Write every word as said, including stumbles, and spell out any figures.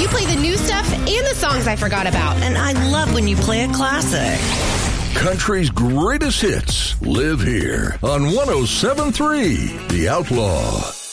You play the new stuff and the songs I forgot about. And I love when you play a classic. Country's greatest hits live here on one oh seven point three The Outlaw.